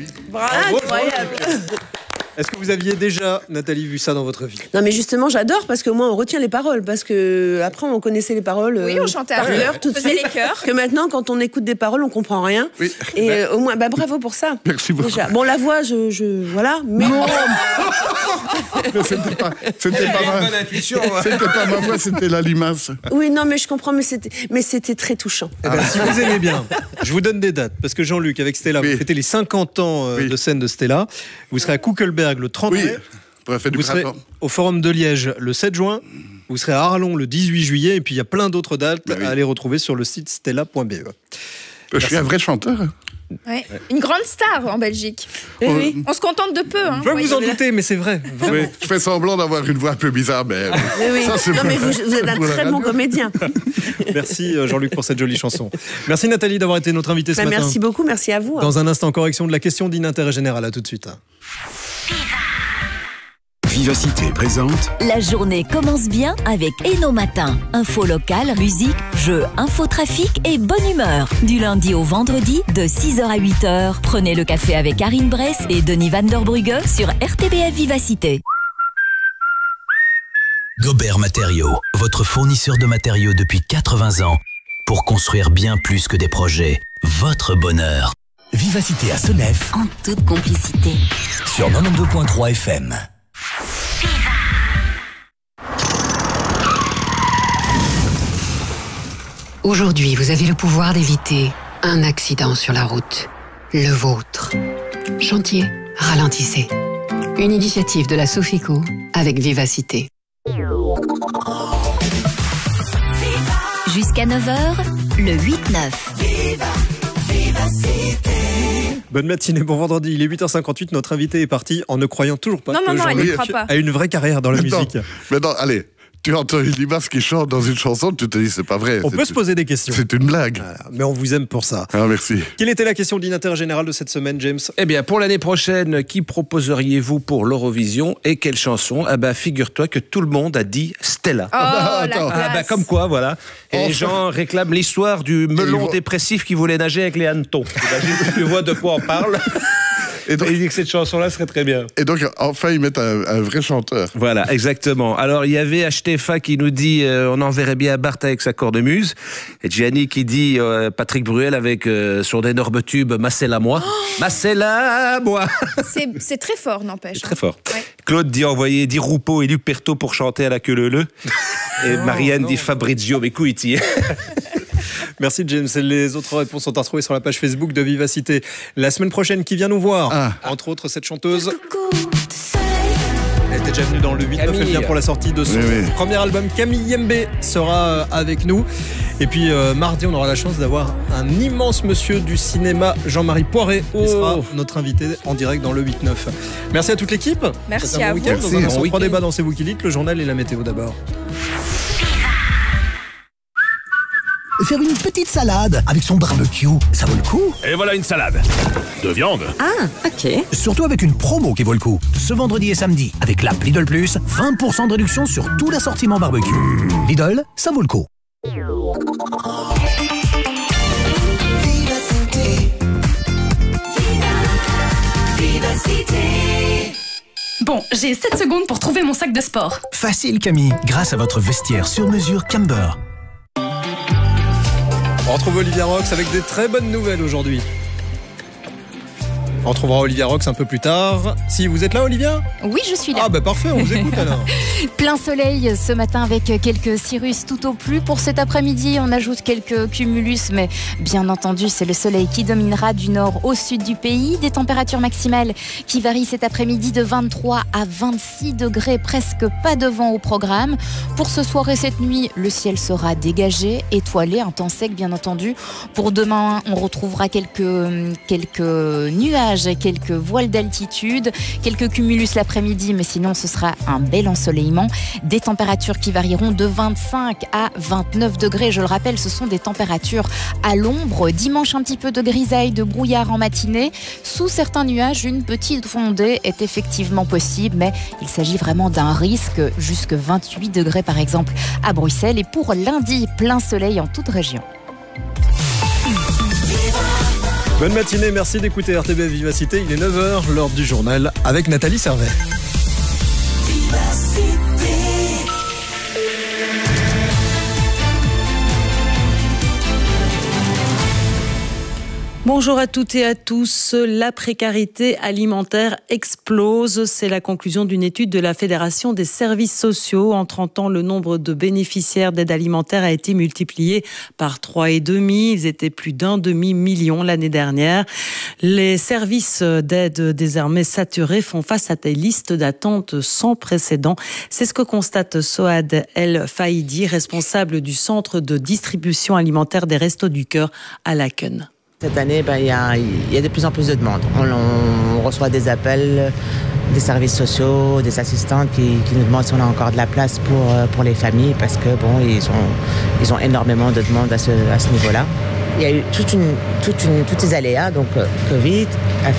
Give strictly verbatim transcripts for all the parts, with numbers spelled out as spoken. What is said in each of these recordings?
Bravo, incroyable. Est-ce que vous aviez déjà, Nathalie, vu ça dans votre vie? Non mais justement j'adore parce que moi on retient les paroles parce que après on connaissait les paroles oui, on chantait par à cœur tout de faisait suite. les chœurs. Que maintenant quand on écoute des paroles on comprend rien. Oui. Et euh, au moins bah bravo pour ça. Merci beaucoup. Déjà. Bon la voix je, je voilà mais Non. Mais c'était pas, c'était pas ma, bonne intuition. c'était pas ma voix, c'était la limace. oui non mais je comprends mais c'était mais c'était très touchant. Eh ben, si vous aimez bien, je vous donne des dates. Parce que Jean-Luc, avec Stella, Oui. vous fêtez les cinquante ans euh, Oui. de scène de Stella. Vous serez à Kuckelberg le trente Oui, mai. préfet du Vous serez printemps. au Forum de Liège le sept juin. Vous serez à Arlon le dix-huit juillet. Et puis il y a plein d'autres dates Bah oui. à aller retrouver sur le site stella point b e. Je suis un vrai chanteur. Ouais. Une grande star en Belgique. Eh oui. On se contente de peu. Hein, Je peux vous en voyez. douter, mais c'est vrai. Vraiment. Oui, je fais semblant d'avoir une voix un peu bizarre, mais Oui, oui. ça c'est non pour- mais vous, vous êtes un pour la très bon radio. comédien. Merci euh, Jean-Luc pour cette jolie chanson. Merci Nathalie d'avoir été notre invitée ce Bah, matin. merci beaucoup merci à vous. hein. Dans un instant, correction de la question d'intérêt général. À tout de suite. Vivacité présente La journée commence bien avec Eno Matin. Info locale, musique, jeux, infotrafic et bonne humeur. Du lundi au vendredi, de six heures à huit heures. Prenez le café avec Karine Bress et Denis Van der Brugge sur R T B F Vivacité. Gobert Matériaux, votre fournisseur de matériaux depuis quatre-vingts ans pour construire bien plus que des projets. Votre bonheur. Vivacité à Senef En toute complicité. sur quatre-vingt-douze virgule trois F M. Aujourd'hui, vous avez le pouvoir d'éviter un accident sur la route. Le vôtre. Chantier, ralentissez. Une initiative de la Sofico avec Vivacité. Jusqu'à neuf heures, le huit neuf. Bonne matinée, bon vendredi, il est huit heures cinquante-huit, notre invité est parti en ne croyant toujours pas Non, que non, non, elle Jean-Luc ne croit pas. a une vraie carrière dans la Maintenant, musique. maintenant, allez, tu entends une limace qui chante dans une chanson, tu te dis c'est pas vrai. On c'est peut se poser des questions. C'est une blague. Voilà, mais on vous aime pour ça. Ah, merci. Quelle était la question d'intérêt général de cette semaine, James? Eh bien, pour l'année prochaine, qui proposeriez-vous pour l'Eurovision et quelle chanson? Eh ben, figure-toi que tout le monde a dit Stella. Oh, la Attends. Ah bah classe. comme quoi, voilà. Et Enfin. les gens réclament l'histoire du melon ils vont- dépressif qui voulait nager avec les hannetons. Imagine que tu vois de quoi on parle. Et donc, Et il dit que cette chanson-là serait très bien. et donc, enfin, ils mettent un, un vrai chanteur. Voilà, exactement. Alors, il y avait H T F A qui nous dit euh, on enverrait bien Bart avec sa cornemuse. Et Gianni qui dit euh, Patrick Bruel avec euh, son énorme tube Marcella moi. Marcella moi. C'est c'est très fort, n'empêche. Très fort. Ouais. Claude dit envoyer Di Rupo et Luperto pour chanter à la queue leu leu. Et Marianne dit Fabrizio Becuiti. Merci James. Les autres réponses sont à retrouver sur la page Facebook de Vivacité. La semaine prochaine, qui vient nous voir? Ah. Entre autres, cette chanteuse. Elle était déjà venue dans le huit neuf, elle Camille. vient pour la sortie de son Oui, oui. premier album. Camille Yembe sera euh, avec nous. Et puis euh, mardi, on aura la chance d'avoir un immense monsieur du cinéma, Jean-Marie Poiré, qui Oh. sera notre invité en direct dans le huit neuf. Merci à toute l'équipe. Merci Passez un à bon vous. week-end. Merci. Dans un Bon instant, trois week-end. débats dans C'est vous qui dites, le journal et la météo d'abord. Faire une petite salade avec son barbecue, ça vaut le coup. Et voilà une salade. De viande. Ah, ok. Surtout avec une promo qui vaut le coup. Ce vendredi et samedi, avec l'app Lidl Plus, vingt pour cent de réduction sur tout l'assortiment barbecue. Lidl, ça vaut le coup. Bon, j'ai sept secondes pour trouver mon sac de sport. Facile Camille, grâce à votre vestiaire sur mesure Camber. On retrouve Olivia Rox avec des très bonnes nouvelles aujourd'hui. On retrouvera Olivia Rox un peu plus tard. Si vous êtes là, Olivia? Oui, je suis là. Ah bah parfait, on vous écoute alors. Plein soleil ce matin avec quelques cirrus tout au plus. Pour cet après-midi, on ajoute quelques cumulus, mais bien entendu, c'est le soleil qui dominera du nord au sud du pays. Des températures maximales qui varient cet après-midi de vingt-trois à vingt-six degrés, presque pas de vent au programme. Pour ce soir et cette nuit, le ciel sera dégagé, étoilé, un temps sec bien entendu. Pour demain, on retrouvera quelques, quelques nuages, quelques voiles d'altitude, quelques cumulus l'après-midi, mais sinon ce sera un bel ensoleillement. Des températures qui varieront de vingt-cinq à vingt-neuf degrés. Je le rappelle, ce sont des températures à l'ombre. Dimanche, un petit peu de grisaille, de brouillard en matinée. Sous certains nuages, une petite fondée est effectivement possible, mais il s'agit vraiment d'un risque. Jusque vingt-huit degrés par exemple à Bruxelles. Et pour lundi, plein soleil en toute région. Bonne matinée, merci d'écouter R T B Vivacité. Il est neuf heures, l'heure du journal avec Nathalie Servet. Bonjour à toutes et à tous. La précarité alimentaire explose. C'est la conclusion d'une étude de la Fédération des services sociaux. En trente ans, le nombre de bénéficiaires d'aide alimentaire a été multiplié par trois virgule cinq. Ils étaient plus d'un demi-million l'année dernière. Les services d'aide désormais saturés font face à des listes d'attente sans précédent. C'est ce que constate Soad El Faïdi, responsable du centre de distribution alimentaire des Restos du Cœur à Laken. Cette année, ben, y a, y a de plus en plus de demandes. On, on reçoit des appels des services sociaux, des assistantes qui, qui nous demandent si on a encore de la place pour, pour les familles parce que bon, ils ont, ils ont énormément de demandes à ce, à ce niveau-là. Il y a eu toute une, toute une, toutes ces aléas, donc euh, Covid,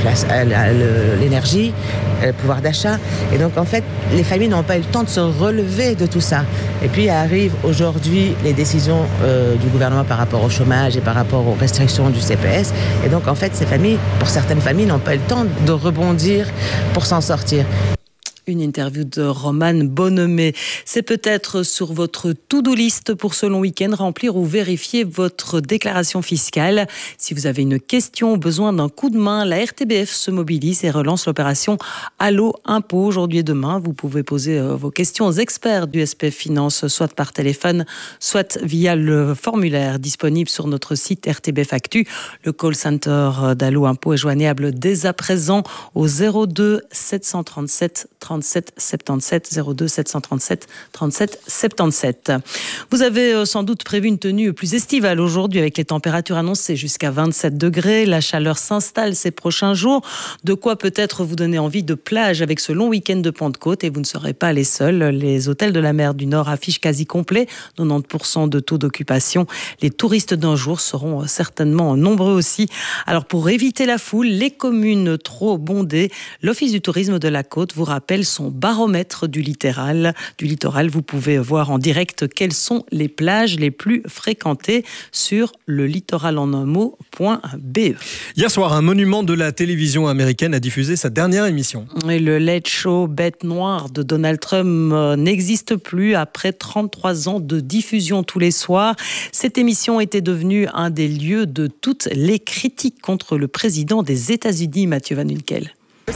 l'énergie, le pouvoir d'achat. Et donc, en fait, les familles n'ont pas eu le temps de se relever de tout ça. Et puis, arrivent aujourd'hui les décisions euh, du gouvernement par rapport au chômage et par rapport aux restrictions du C P S. Et donc, en fait, ces familles, pour certaines familles, n'ont pas eu le temps de rebondir pour s'en sortir. Une interview de Romane Bonhomé. C'est peut-être sur votre to-do list pour ce long week-end, remplir ou vérifier votre déclaration fiscale. Si vous avez une question ou besoin d'un coup de main, la R T B F se mobilise et relance l'opération Allo Impôt aujourd'hui et demain. Vous pouvez poser vos questions aux experts du S P F Finance, soit par téléphone, soit via le formulaire disponible sur notre site R T B F Actu. Le call center d'Allo Impôt est joignable dès à présent au zéro deux sept cent trente-sept trente-sept soixante-dix-sept, zéro deux sept cent trente-sept trente-sept soixante-dix-sept. Vous avez sans doute prévu une tenue plus estivale aujourd'hui avec les températures annoncées jusqu'à vingt-sept degrés. La chaleur s'installe ces prochains jours. De quoi peut-être vous donner envie de plage avec ce long week-end de Pentecôte, et vous ne serez pas les seuls. Les hôtels de la mer du Nord affichent quasi complet, quatre-vingt-dix pour cent de taux d'occupation. Les touristes d'un jour seront certainement nombreux aussi. Alors pour éviter la foule, les communes trop bondées, l'Office du tourisme de la Côte vous rappelle son baromètre du littoral. Du littoral, vous pouvez voir en direct quelles sont les plages les plus fréquentées sur le littoral en un mot point b e. Hier soir, un monument de la télévision américaine a diffusé sa dernière émission. Et le Late Show Bête Noire de Donald Trump n'existe plus après trente-trois ans de diffusion tous les soirs. Cette émission était devenue un des lieux de toutes les critiques contre le président des États-Unis, Mathieu Van Unkel.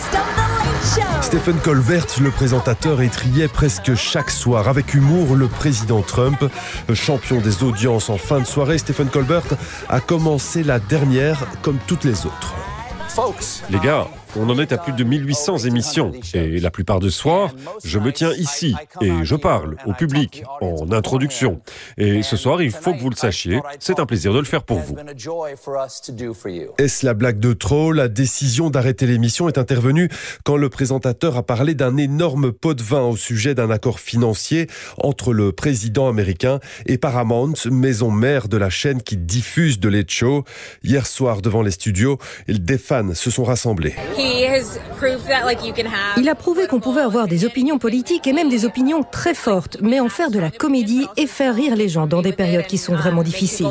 Stephen Colbert, le présentateur, étriait presque chaque soir avec humour le président Trump. Champion des audiences en fin de soirée, Stephen Colbert a commencé la dernière comme toutes les autres. Les gars, on en est à plus de mille huit cents émissions et la plupart du soir, je me tiens ici et je parle au public en introduction. Et ce soir, il faut que vous le sachiez, c'est un plaisir de le faire pour vous. Est-ce la blague de trop ? La décision d'arrêter l'émission est intervenue quand le présentateur a parlé d'un énorme pot de vin au sujet d'un accord financier entre le président américain et Paramount, maison mère de la chaîne qui diffuse The Late Show. Hier soir, devant les studios, des fans se sont rassemblés. Il a prouvé qu'on pouvait avoir des opinions politiques et même des opinions très fortes, mais en faire de la comédie et faire rire les gens dans des périodes qui sont vraiment difficiles.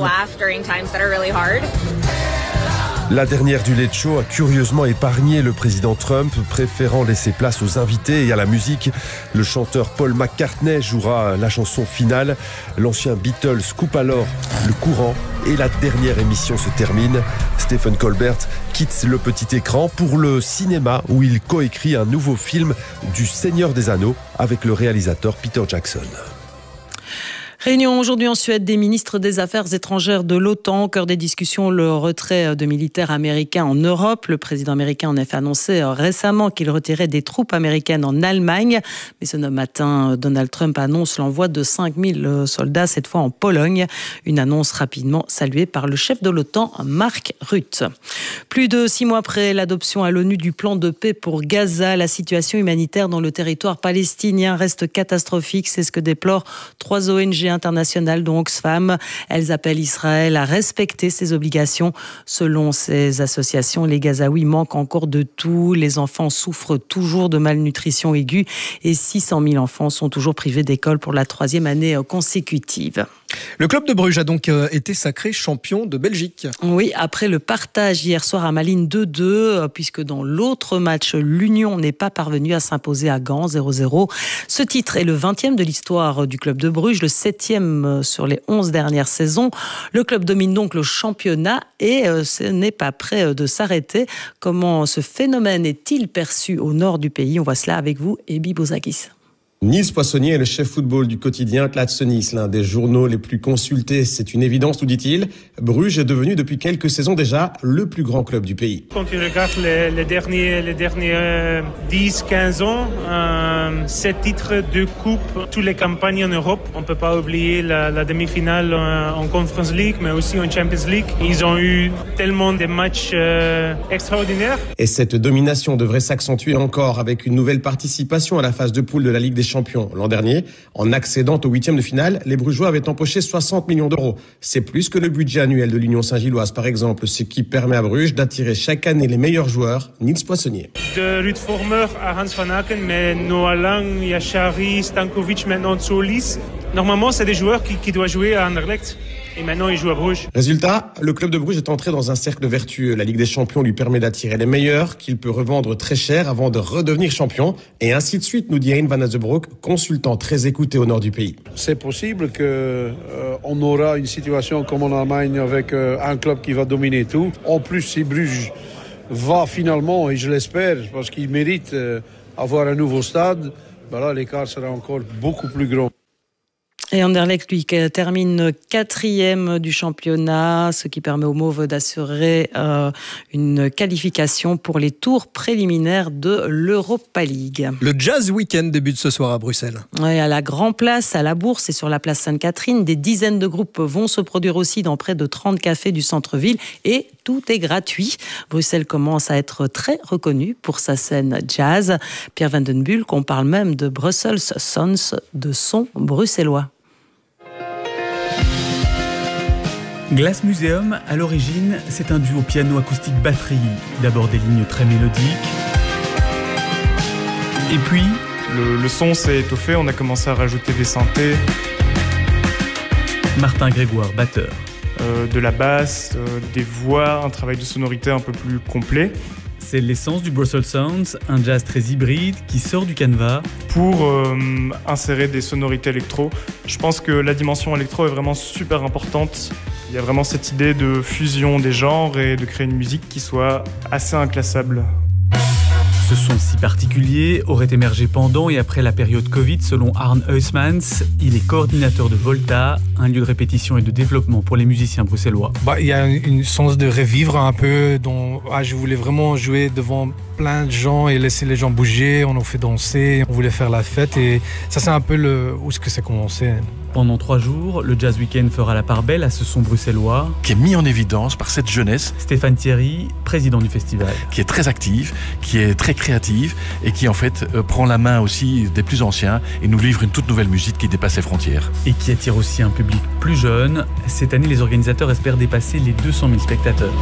La dernière du Late Show a curieusement épargné le président Trump, préférant laisser place aux invités et à la musique. Le chanteur Paul McCartney jouera la chanson finale. L'ancien Beatles coupe alors le courant et la dernière émission se termine. Stephen Colbert quitte le petit écran pour le cinéma où il coécrit un nouveau film du Seigneur des Anneaux avec le réalisateur Peter Jackson. Réunion aujourd'hui en Suède des ministres des Affaires étrangères de l'OTAN. Au cœur des discussions, le retrait de militaires américains en Europe. Le président américain a en effet annoncé récemment qu'il retirait des troupes américaines en Allemagne. Mais ce matin, Donald Trump annonce l'envoi de cinq mille soldats, cette fois en Pologne. Une annonce rapidement saluée par le chef de l'OTAN, Mark Rutte. Plus de six mois après l'adoption à l'ONU du plan de paix pour Gaza, la situation humanitaire dans le territoire palestinien reste catastrophique. C'est ce que déplorent trois O N G international de Oxfam. Elles appellent Israël à respecter ses obligations. Selon ces associations, les Gazaouis manquent encore de tout. Les enfants souffrent toujours de malnutrition aiguë et six cent mille enfants sont toujours privés d'école pour la troisième année consécutive. Le club de Bruges a donc été sacré champion de Belgique. Oui, après le partage hier soir à Malines deux deux, puisque dans l'autre match, l'Union n'est pas parvenue à s'imposer à Gand zéro zéro. Ce titre est le vingtième de l'histoire du club de Bruges, le septième sur les onze dernières saisons. Le club domine donc le championnat et ce n'est pas prêt de s'arrêter. Comment ce phénomène est-il perçu au nord du pays? On voit cela avec vous, Ebi Bozakis. Niels Poissonnier est le chef football du quotidien Laatste Nice, l'un des journaux les plus consultés. C'est une évidence, nous dit-il. Bruges est devenu depuis quelques saisons déjà le plus grand club du pays. Quand tu regardes les, les derniers, les derniers euh, dix quinze ans, euh, sept titres de coupe, toutes les campagnes en Europe. On ne peut pas oublier la, la demi-finale en, en Conference League, mais aussi en Champions League. Ils ont eu tellement de matchs euh, extraordinaires. Et cette domination devrait s'accentuer encore avec une nouvelle participation à la phase de poule de la Ligue des Champions. L'an dernier, en accédant au huitième de finale, les Brugeois avaient empoché soixante millions d'euros. C'est plus que le budget annuel de l'Union Saint-Gilloise, par exemple, ce qui permet à Bruges d'attirer chaque année les meilleurs joueurs. Niels Poissonnier. De Ruud Vormer à Hans van Aken, mais Noah Lang, Yachari, Stankovic, maintenant Solis. Normalement, c'est des joueurs qui, qui doivent jouer à Anderlecht. Et maintenant, il joue à Bruges. Résultat, le club de Bruges est entré dans un cercle vertueux. La Ligue des Champions lui permet d'attirer les meilleurs, qu'il peut revendre très cher avant de redevenir champion. Et ainsi de suite, nous dit Hein van Azebroek, consultant très écouté au nord du pays. C'est possible qu'on euh, aura une situation comme en Allemagne avec euh, un club qui va dominer tout. En plus, si Bruges va finalement, et je l'espère, parce qu'il mérite euh, avoir un nouveau stade, ben là, l'écart sera encore beaucoup plus grand. Et Anderlecht, lui, termine quatrième du championnat, ce qui permet aux Mauves d'assurer euh, une qualification pour les tours préliminaires de l'Europa League. Le Jazz Weekend débute ce soir à Bruxelles. Ouais, à la Grand Place, à la Bourse et sur la place Sainte-Catherine, des dizaines de groupes vont se produire aussi dans près de trente cafés du centre-ville et tout est gratuit. Bruxelles commence à être très reconnue pour sa scène jazz. Pierre Van den Bulck, on parle même de Brussels Sounds, de son bruxellois. Glass Museum, à l'origine, c'est un duo piano-acoustique-batterie. D'abord des lignes très mélodiques. Et puis, le, le son s'est étoffé, on a commencé à rajouter des synthés. Martin Grégoire, batteur. Euh, de la basse, euh, des voix, un travail de sonorité un peu plus complet. C'est l'essence du Brussels Sounds, un jazz très hybride qui sort du canevas. Pour euh, insérer des sonorités électro, je pense que la dimension électro est vraiment super importante. Il y a vraiment cette idée de fusion des genres et de créer une musique qui soit assez inclassable. Ce son si particulier aurait émergé pendant et après la période Covid selon Arne Huysmans. Il est coordinateur de Volta, un lieu de répétition et de développement pour les musiciens bruxellois. Bah, il y a une sens de revivre un peu. Dont, ah, je voulais vraiment jouer devant plein de gens et laisser les gens bouger. On nous fait danser, on voulait faire la fête et ça c'est un peu le, où est-ce que ça a commencé. Pendant trois jours, le Jazz Weekend fera la part belle à ce son bruxellois. Qui est mis en évidence par cette jeunesse. Stéphane Thierry, président du festival. Qui est très active, qui est très créative et qui en fait euh, prend la main aussi des plus anciens et nous livre une toute nouvelle musique qui dépasse les frontières. Et qui attire aussi un public plus jeune. Cette année, les organisateurs espèrent dépasser les deux cent mille spectateurs.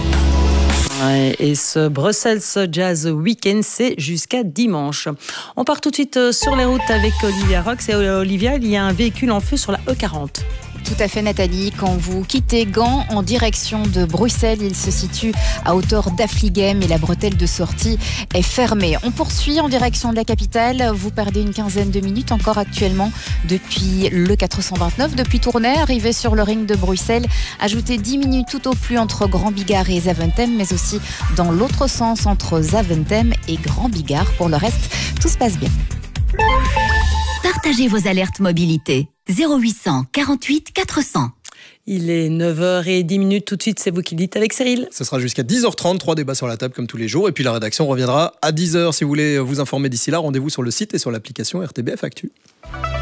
Et ce Brussels Jazz Weekend, c'est jusqu'à dimanche. On part tout de suite sur les routes avec Olivia Rox. Et Olivia, il y a un véhicule en feu sur la E quarante. Tout à fait Nathalie, quand vous quittez Gand en direction de Bruxelles, il se situe à hauteur d'Affligem et la bretelle de sortie est fermée. On poursuit en direction de la capitale, vous perdez une quinzaine de minutes encore actuellement depuis le quatre cent vingt-neuf, depuis Tournai, arrivé sur le ring de Bruxelles, ajoutez dix minutes tout au plus entre Grand Bigard et Zaventem, mais aussi dans l'autre sens entre Zaventem et Grand Bigard. Pour le reste, tout se passe bien. Partagez vos alertes mobilité. zéro huit cent quarante-huit quatre cents. Il est neuf heures dix tout de suite, c'est vous qui le dites avec Cyril. Ce sera jusqu'à dix heures trente, trois débats sur la table comme tous les jours. Et puis la rédaction reviendra à dix heures. Si vous voulez vous informer d'ici là, rendez-vous sur le site et sur l'application R T B F Actu.